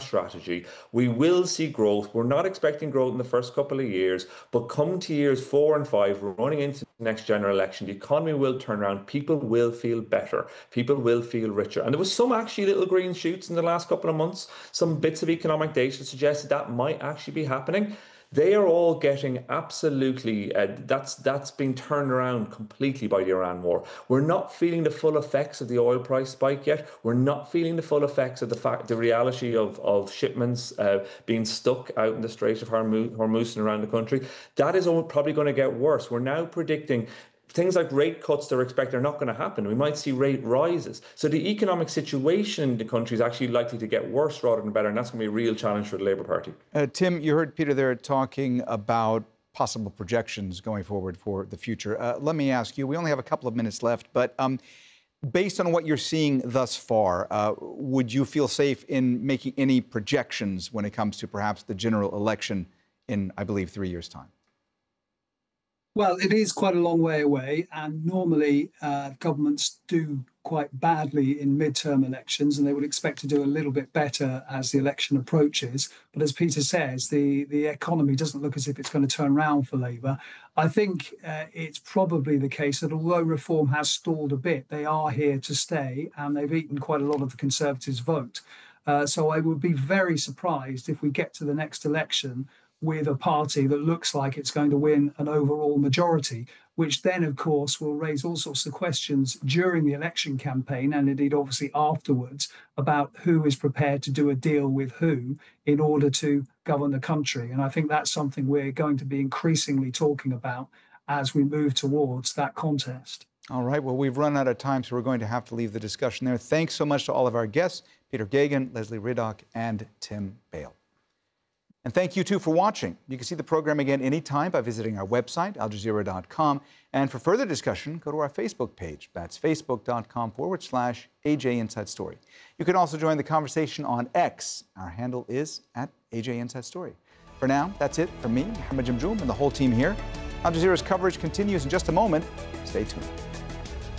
strategy. We will see growth. We're not expecting growth in the first couple of years, but come to years 4 and 5, we're running into the next general election, the economy will turn around. People will feel better. People will feel richer. And there was some actually little green shoots in the last couple of months. Some bits of economic data suggested that might actually be happening. They are all getting absolutely, that's been turned around completely by the Iran war. We're not feeling the full effects of the oil price spike yet. We're not feeling the full effects of the reality of shipments being stuck out in the Strait of Hormuz and around the country. That is probably going to get worse. We're now predicting things like rate cuts that are expected are not going to happen. We might see rate rises. So the economic situation in the country is actually likely to get worse rather than better, and that's going to be a real challenge for the Labour Party. Tim, you heard Peter there talking about possible projections going forward for the future. Let me ask you, we only have a couple of minutes left, but based on what you're seeing thus far, would you feel safe in making any projections when it comes to perhaps the general election in, I believe, 3 years' time? Well, it is quite a long way away, and normally governments do quite badly in midterm elections, and they would expect to do a little bit better as the election approaches. But as Peter says, the economy doesn't look as if it's going to turn around for Labour. I think it's probably the case that although reform has stalled a bit, they are here to stay, and they've eaten quite a lot of the Conservatives' vote. So I would be very surprised if we get to the next election with a party that looks like it's going to win an overall majority, which then, of course, will raise all sorts of questions during the election campaign and indeed, obviously, afterwards about who is prepared to do a deal with who in order to govern the country. And I think that's something we're going to be increasingly talking about as we move towards that contest. All right. Well, we've run out of time, so we're going to have to leave the discussion there. Thanks so much to all of our guests, Peter Geoghegan, Leslie Riddoch, and Tim Bale. And thank you, too, for watching. You can see the program again anytime by visiting our website, aljazeera.com. And for further discussion, go to our Facebook page. That's facebook.com/AJ Inside Story. You can also join the conversation on X. Our handle is @AJ Inside Story. For now, that's it from me, Mohammed Jamjoom, and the whole team here. Al Jazeera's coverage continues in just a moment. Stay tuned.